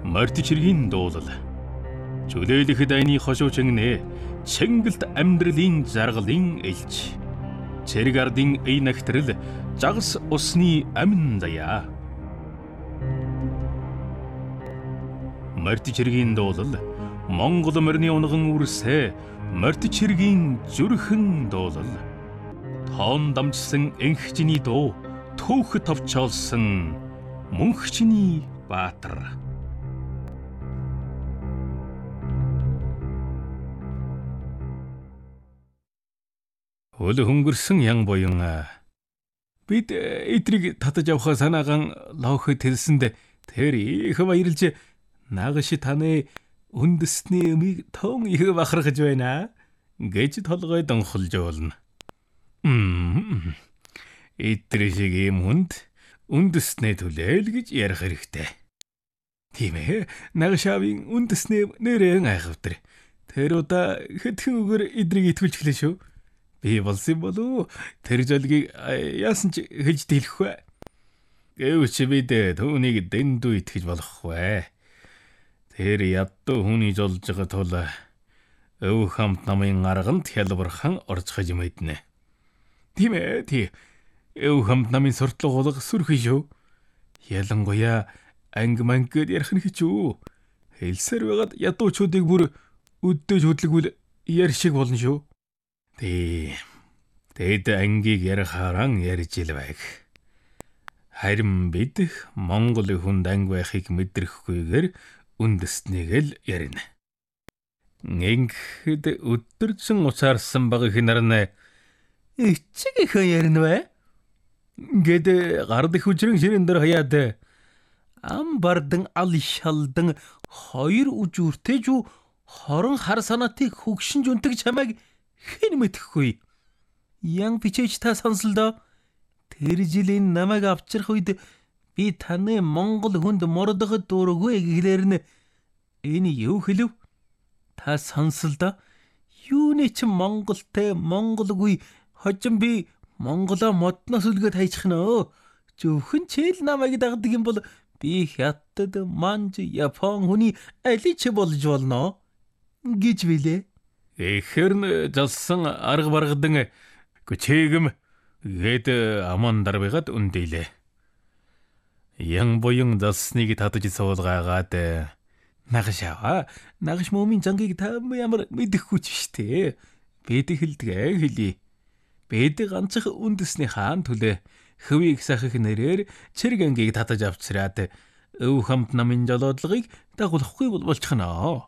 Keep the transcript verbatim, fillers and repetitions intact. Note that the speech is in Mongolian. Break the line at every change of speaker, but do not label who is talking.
Мартичиргийн дуулал. Чөлөөлөх дайны хошуу чингнэ Чингэлт амьдралын жаргалын элч. Цэрэг ардын эй нагтрал жагс усны амин заяа. Мартичиргийн дуулал Монгол морины унган үрсэ Мартичиргийн зүрхэн дуулал. Тоон дамжсан энхчний дуу түүх товчоолсон мөнхчний баатар. Хөл хөнгөрсөн ян буян бид эдрийг татаж явах санаагаан лоохөд хэлсэнд тэр их баярлж наагаш таны үндэсний өмийг тоон их бахархаж байна гэж толгой донхолж болно. Мм. Эдгээр шиг юм хүнд үндэснээ түлээл гэж ярих хэрэгтэй. Тийм ээ. Наагашавын үндэснээ нэрэн айхавтар. Тэр удаа хэдхэн үгээр эдрийг итгүүлж гэлээ шүү. Би болсон болов тэр жолгийг яасан ч хэлж дийлэх вэ? Гэвч бид түүнийг дэндүү итгэж болохгүй. Тэр ядуу хүний жолж байгаа тул өв хамт намын арганд хялбархан орцгож мэднэ. Тийм ээ, тий. Өв хамт намын суртлага болго сүрхий шүү. Ялангуяа анги мангад ярих нь хэцүү. Хэлсээр байгаад ядуучуудыг бүр өдөөж хөдлөгвөл яр шиг болно шүү. Тий. Тэд ангийг ярихааран ярьж ил байг. Харин бид Монгол хүнд анги байхыг мэдрэхгүйгээр үндэснийг л ярина. Ингэхэд өдөржин уцаарсан баг их нарна эцэг их ярина вэ? Гэд гар дэх хүчрэн ширэн дээр хаяад ам бардан ал шалдан хоёр үжүүртэй жу хорон хар санаатыг хөгшин жүнтэг чамайг хэн мэдэхгүй. Ян бичээж та сонсолдоо. Тэр жилийн намайг авчрах үед би таны Монгол хүнд мордоход дургүй гэхлээр нь энэ юу хэлв? Та сонсолдоо. Юуны ч Монголтэй монголгүй хожим би Монголоо модноос үлгээд хайчих нөө. Зөвхөн чээл намайг дагдаг юм бол би хятад, манж, Япон хүний али ч болж болно гэж билээ. Эхэр нь жалсан арга баргадан гүчээгэм гээд аман дарбайгаад үндээлээ. Ян буян залсныг татаж суулгаагаад нагашаа. Нагаш мөмийн зангийг та ямар мэдэхгүй ч штэ. Бид хэлдгээ хэлий. Бид ганцх үндэсний хаан төлөө хөвийг сахих нэрээр цэрэг ангийг татаж авчраад өв хамт намын жолоодлагыг дагуулахгүй болчихно.